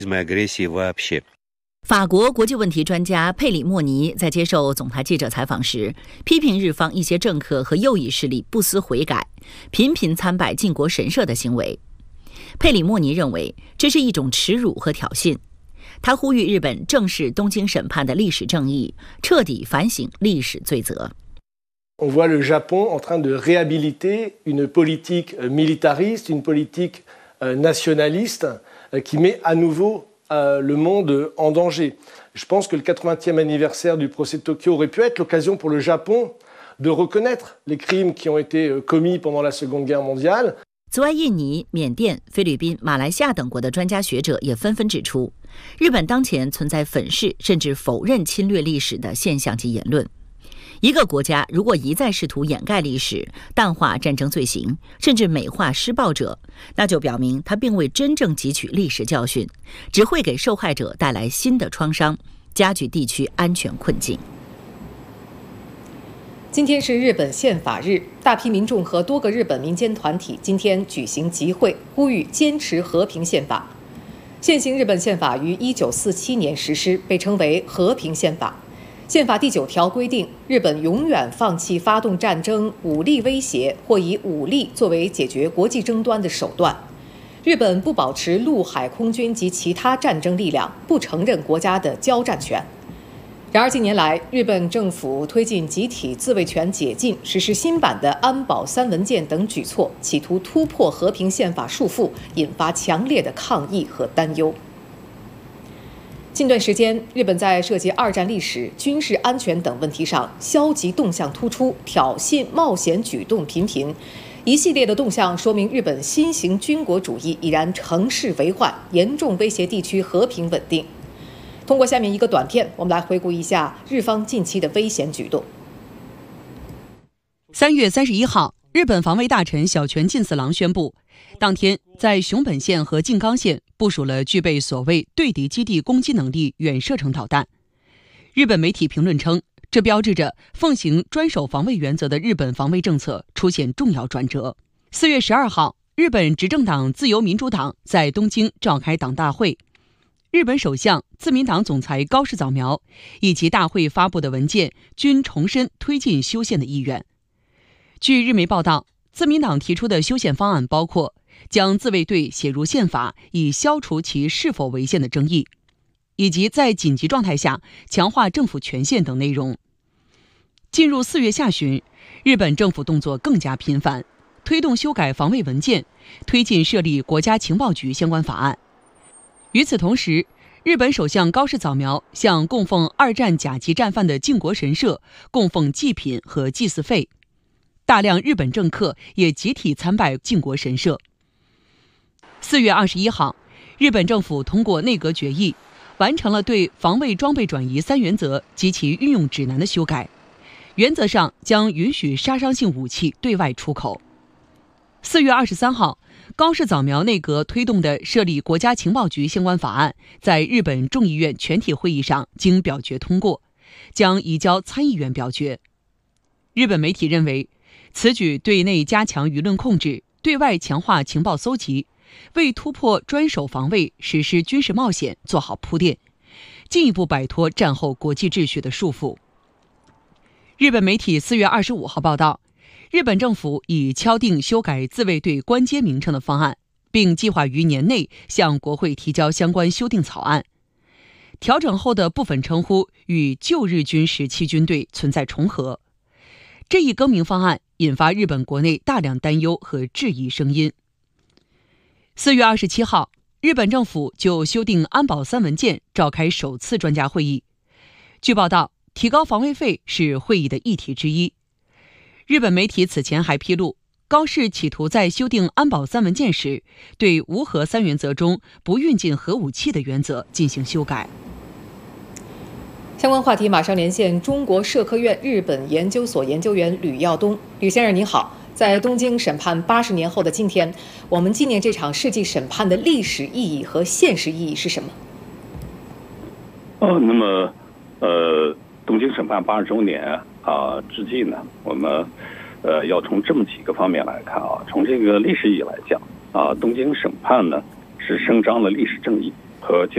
法国国际问题专家佩里莫尼在接受总台记者采访时，批评日方一些政客和右翼势力不思悔改，频频参拜靖国神社的行为。佩里莫尼认为这是一种耻辱和挑衅。他呼吁日本正视东京审判的历史正义，彻底反省历史罪责。 On voit le Japon en train de réhabiliter une politique militariste, une politique nationaliste qui met à nouveau le monde en danger. Je pense que le 80e anniversaire du procès de Tokyo aurait pu être l'occasion pour le Japon de reconnaître les crimes qui ont été commis pendant la Seconde Guerre mondiale. 此外，印尼、缅甸、菲律宾、马来西亚等国的专家学者也纷纷指出，日本当前存在粉饰甚至否认侵略历史的现象及言论。一个国家如果一再试图掩盖历史、淡化战争罪行，甚至美化施暴者，那就表明他并未真正汲取历史教训，只会给受害者带来新的创伤，加剧地区安全困境。 今天是日本宪法日，大批民众和多个日本民间团体今天举行集会，呼吁坚持和平宪法。现行日本宪法于1947年实施，被称为和平宪法。宪法第9条规定，日本永远放弃发动战争、武力威胁或以武力作为解决国际争端的手段。日本不保持陆海空军及其他战争力量，不承认国家的交战权。然而近年来，日本政府推进集体自卫权解禁，实施新版的安保3文件等举措，企图突破和平宪法束缚，引发强烈的抗议和担忧。近段时间，日本在涉及2战历史、军事安全等问题上消极动向突出，挑衅冒险举动频频，一系列的动向说明日本新型军国主义已然乘势为患，严重威胁地区和平稳定。通过下面一个短片，我们来回顾一下日方近期的危险举动。 3月31号，日本防卫大臣小泉进次郎宣布，当天在熊本县和静冈县部署了具备所谓对敌基地攻击能力远射程导弹。日本媒体评论称，这标志着奉行专守防卫原则的日本防卫政策出现重要转折。4月12号，日本执政党自由民主党在东京召开党大会。日本首相、自民党总裁高市早苗以及大会发布的文件均重申推进修宪的意愿。据日媒报道，自民党提出的修宪方案包括将自卫队写入宪法，以消除其是否违宪的争议，以及在紧急状态下强化政府权限等内容。进入4月下旬，日本政府动作更加频繁，推动修改防卫文件，推进设立国家情报局相关法案。与此同时，日本首相高市早苗向供奉2战甲级战犯的靖国神社供奉祭品和祭祀费，大量日本政客也集体参拜靖国神社。4月21号，日本政府通过内阁决议，完成了对防卫装备转移3原则及其运用指南的修改，原则上将允许杀伤性武器对外出口。4月23号，高市早苗内阁推动的设立国家情报局相关法案在日本众议院全体会议上经表决通过，将移交参议院表决。日本媒体认为，此举对内加强舆论控制，对外强化情报搜集，为突破专守防卫、实施军事冒险做好铺垫，进一步摆脱战后国际秩序的束缚。日本媒体4月25号报道，日本政府已敲定修改自卫队官阶名称的方案，并计划于年内向国会提交相关修订草案。调整后的部分称呼与旧日军时期军队存在重合。这一更名方案引发日本国内大量担忧和质疑声音。4月27号，日本政府就修订安保3文件召开首次专家会议。据报道，提高防卫费是会议的议题之一。日本媒体此前还披露，高市企图在修订安保3文件时，对无核3原则中不运进核武器的原则进行修改。 相关话题马上连线中国社科院日本研究所研究员吕耀东。吕先生您好，在东京审判80年后的今天，我们纪念这场世纪审判的历史意义和现实意义是什么？ 那么东京审判80周年之际呢，我们要从这么几个方面来看从这个历史意义来讲东京审判呢是伸张了历史正义和